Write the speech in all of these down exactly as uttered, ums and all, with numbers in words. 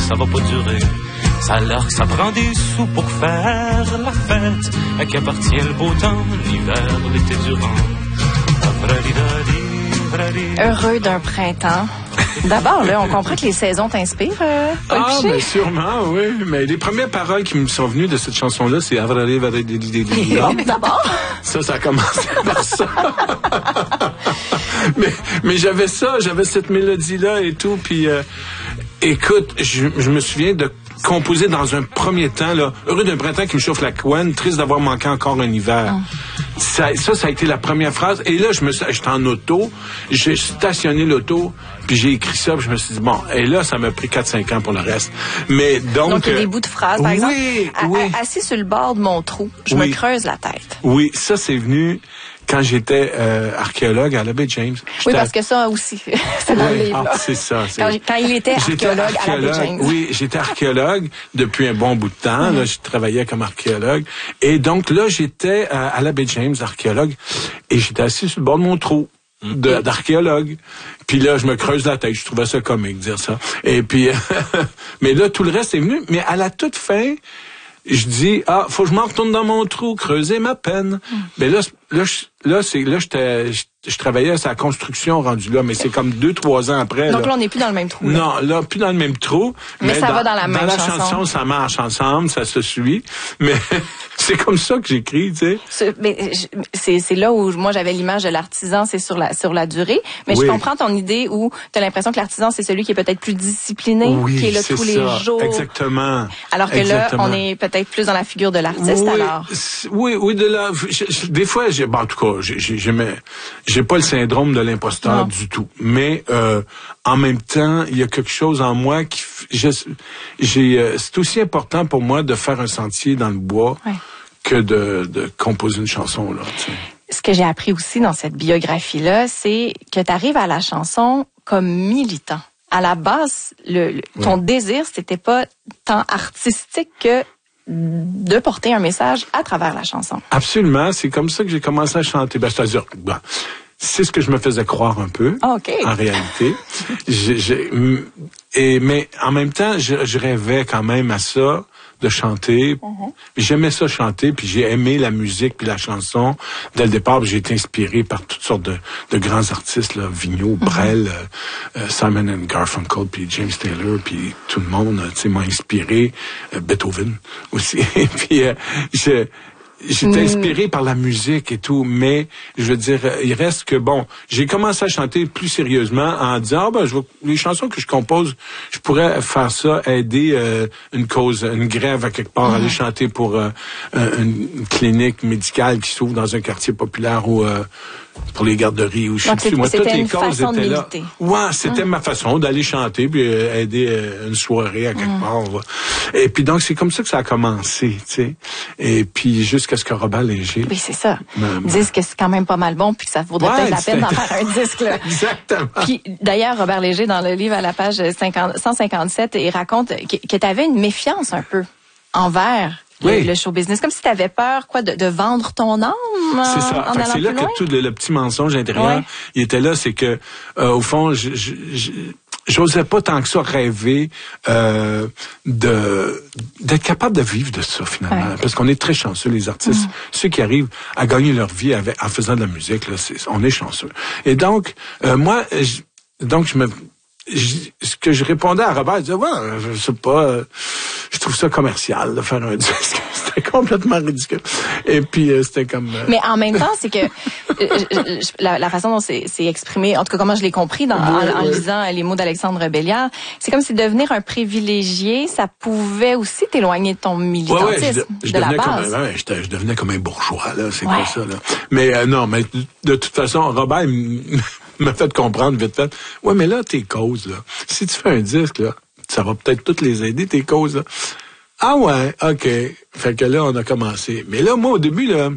ça va pas durer. Ça a l'air que ça prend des sous pour faire la fête, à qui appartient le beau temps, l'hiver, l'été durant. Heureux d'un printemps. D'abord, là, on comprend que les saisons t'inspirent, euh, Paul Ah, Piché? mais sûrement, oui. Mais les premières paroles qui me sont venues de cette chanson-là, c'est Avril, Avril, D'abord? Ça, ça a commencé par ça. mais, mais j'avais ça, j'avais cette mélodie-là et tout, puis euh, écoute, je, je me souviens de composer dans un premier temps, là, heureux d'un printemps qui me chauffe la couenne, triste d'avoir manqué encore un hiver. Oh. Ça, ça, ça a été la première phrase. Et là, je me suis, j'étais en auto, j'ai stationné l'auto, puis j'ai écrit ça, puis je me suis dit, bon, et là, ça m'a pris quatre cinq ans pour le reste. Mais donc... Donc, il y a des bouts de phrases, par oui, exemple. Oui, à, à, assis sur le bord de mon trou, je oui. me creuse la tête. Oui, ça, c'est venu... quand j'étais euh, archéologue à l'Abbé James. Oui, parce que ça aussi, c'est dans oui, le livre. Ah, c'est ça. C'est... Quand, quand il était archéologue, archéologue à l'Abbé James. Oui, j'étais archéologue depuis un bon bout de temps. Mm-hmm. Là, je travaillais comme archéologue. Et donc là, j'étais à, à l'Abbé James, archéologue, et j'étais assis sur le bord de mon trou. De, d'archéologue. Puis là, je me creuse la tête. Je trouvais ça comique, dire ça. Et puis, mais là, tout le reste est venu. Mais à la toute fin, je dis, ah, faut que je m'en retourne dans mon trou, creuser ma peine. Mm. Mais là, là, je, là, c'est, là, j'étais, je, je travaillais à sa construction rendue là, mais c'est comme deux, trois ans après. Donc là, là on n'est plus dans le même trou. Là. Non, là, plus dans le même trou. Mais, mais ça dans, va dans la même chanson. Dans la chanson. chanson, ça marche ensemble, ça se suit. Mais c'est comme ça que j'écris, tu sais. Ce, mais c'est, c'est là où moi j'avais l'image de l'artisan, c'est sur la sur la durée. Mais oui. Je comprends ton idée où tu as l'impression que l'artisan c'est celui qui est peut-être plus discipliné, oui, qui est là c'est tous ça. les jours. Exactement. Alors que Exactement. là, on est peut-être plus dans la figure de l'artiste oui, alors. Oui, oui, de la. Je, je, des fois, j'ai, bon, en tout cas, j'ai, j'ai, j'ai, j'ai pas le syndrome de l'imposteur non. du tout. Mais euh, en même temps, il y a quelque chose en moi qui, je, j'ai, euh, c'est aussi important pour moi de faire un sentier dans le bois ouais. que de, de composer une chanson là. Tu sais. Ce que j'ai appris aussi dans cette biographie-là, c'est que tu arrives à la chanson comme militant. À la base, le, le ouais. ton désir, c'était pas tant artistique que de porter un message à travers la chanson. Absolument, c'est comme ça que j'ai commencé à chanter. Ben, c'est-à-dire, ben, c'est ce que je me faisais croire un peu, oh, okay. en réalité. j'ai, j'ai, et, mais en même temps, je, je rêvais quand même à ça, de chanter. Mm-hmm. J'aimais ça chanter, puis j'ai aimé la musique puis la chanson. Dès le départ, j'ai été inspiré par toutes sortes de, de grands artistes, là, Vigneault, mm-hmm. Brel, euh, Simon and Garfunkel, puis James Taylor, puis tout le monde, tu sais, m'a inspiré. Euh, Beethoven aussi. Et puis, euh, je... J'étais inspiré par la musique et tout, mais je veux dire, il reste que bon, j'ai commencé à chanter plus sérieusement en disant, ah ben, je veux, les chansons que je compose, je pourrais faire ça, aider euh, une cause, une grève à quelque part, mmh. aller chanter pour euh, une clinique médicale qui s'ouvre dans un quartier populaire ou euh, pour les garderies ou je sais plus. Moi, toutes les causes étaient là. Ouais, c'était mmh. ma façon d'aller chanter puis euh, aider euh, une soirée à quelque mmh. part. Ouais. Et puis donc c'est comme ça que ça a commencé, tu sais. Et puis jusqu'à ce que Robert Léger. Oui, c'est ça. Me, disent que c'est quand même pas mal bon puis que ça vaudrait ouais, peut-être la peine d'en faire un disque là. Exactement. Puis d'ailleurs Robert Léger dans le livre à la page cinquante, cent cinquante-sept, il raconte que, que tu avais une méfiance un peu envers oui. le, le show business, comme si tu avais peur quoi de, de vendre ton âme. C'est ça. En c'est là loin. que tout le, le petit mensonge intérieur, ouais. il était là, c'est que euh, au fond, je, je, je, j'osais pas tant que ça rêver euh, de d'être capable de vivre de ça finalement, ouais. parce qu'on est très chanceux les artistes, mmh. ceux qui arrivent à gagner leur vie avec, en faisant de la musique, là, c'est, on est chanceux. Et donc euh, moi, je, donc je me Je, ce que je répondais à Robert, je disais, ouais, je sais pas, euh, je trouve ça commercial de faire un disque. C'était complètement ridicule. Et puis, euh, c'était comme... Euh... Mais en même temps, c'est que euh, la, la façon dont c'est, c'est exprimé, en tout cas, comment je l'ai compris dans, oui, en, en oui. lisant les mots d'Alexandre Béliard, c'est comme si devenir un privilégié, ça pouvait aussi t'éloigner de ton militantisme, ouais, ouais, je, je de la base. Comme un, ouais, je, je devenais comme un bourgeois, là, c'est ouais. pas ça, là. Mais euh, non, mais de toute façon, Robert... m'a fait comprendre vite fait. Ouais, mais là, tes causes, là. Si tu fais un disque, là, ça va peut-être toutes les aider, tes causes, là. Ah ouais, OK. Fait que là, on a commencé. Mais là, moi, au début, là,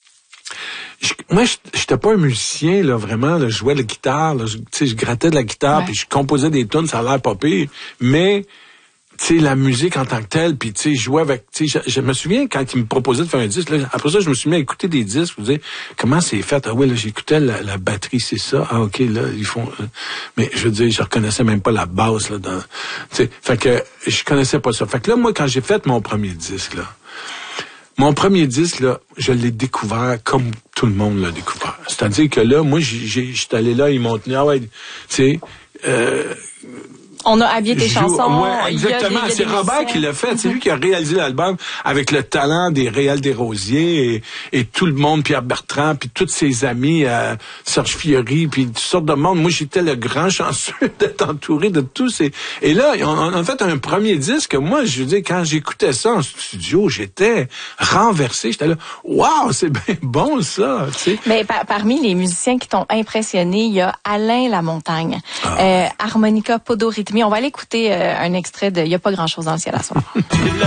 je, moi, j'étais pas un musicien, là, vraiment, là, je jouais de la guitare, là, tu sais, je grattais de la guitare, ouais. puis je composais des tunes, ça a l'air pas pire. Mais, tu sais, la musique en tant que telle, puis tu sais, jouer avec, tu sais, je, je me souviens quand ils me proposaient de faire un disque, là, après ça, je me suis mis à écouter des disques, vous dire comment c'est fait. Ah oui, là, j'écoutais la, la batterie, c'est ça. Ah ok, là, ils font, euh, mais je veux dire, je reconnaissais même pas la basse là, dans, tu sais, fait que je connaissais pas ça. Fait que là, moi, quand j'ai fait mon premier disque là, mon premier disque là, je l'ai découvert comme tout le monde l'a découvert. C'est-à-dire que là, moi, j'ai, j'étais allé là, ils m'ont tenu, ah ouais, tu sais. Euh, On a habillé tes joue, chansons. Ouais, exactement. Il y a des, il y a c'est Robert musiciens. qui l'a fait. Mm-hmm. C'est lui qui a réalisé l'album avec le talent des Réal Desrosiers et, et tout le monde, Pierre Bertrand, puis tous ses amis, euh, Serge Fiori, puis toutes sortes de monde. Moi, j'étais le grand chanceux d'être entouré de tous ces... Et là, on, on a fait un premier disque. Moi, je veux dire, quand j'écoutais ça en studio, j'étais renversé. J'étais là, waouh, c'est bien bon ça. Tu sais. Mais par, parmi les musiciens qui t'ont impressionné, il y a Alain Lamontagne, ah. euh, harmonica, podorythmie. On va aller écouter euh, un extrait de « Il n'y a pas grand-chose dans le ciel à soir ».